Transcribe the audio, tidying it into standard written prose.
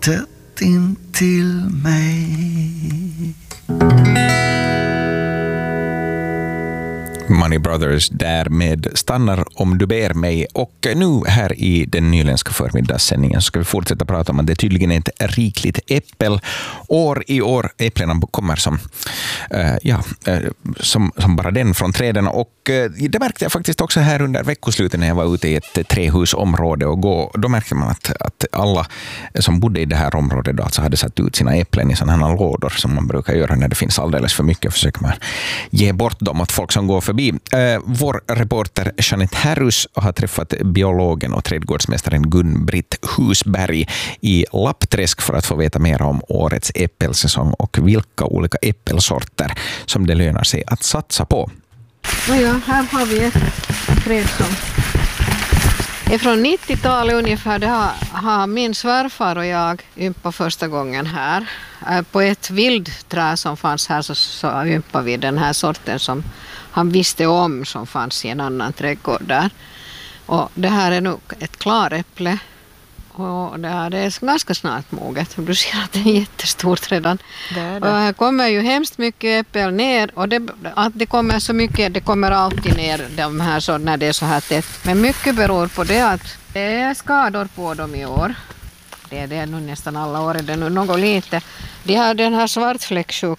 tätt in till mig. Money Brothers där med Stannar om du ber mig. Och nu här i den nyländska förmiddagssändningen ska vi fortsätta prata om att det tydligen är ett rikligt äppelår i år. Äpplena kommer som bara den från träden. Och det märkte jag faktiskt också här under veckosluten när jag var ute i ett trähusområde och gå. Då märkte man att alla som bodde i det här området då alltså hade satt ut sina äpplen i sådana här lådor som man brukar göra när det finns alldeles för mycket. Försöker man ge bort dem åt folk som går förbi. Vår reporter Jeanette Härus har träffat biologen och trädgårdsmästaren Gun-Britt Husberg i Lappträsk för att få veta mer om årets äppelsäsong och vilka olika äppelsorter som det lönar sig att satsa på. Ja, här har vi ett träd som är från 90-talet ungefär. Det har min svärfar och jag ympat första gången här. På ett vildträ som fanns här så ympade vi den här sorten som han visste om som fanns i en annan trädgård där. Och det här är nog ett klaräpple. Och det är ganska snart moget. Du ser att det är jättestort redan. Och här kommer ju hemskt mycket äppel ner. Och att det kommer så mycket, det kommer alltid ner de här så när det är så här tätt. Men mycket beror på det att det är skador på dem i år. Det är nu nästan alla år. Det är nu något lite. De har den här svartfläcksjukan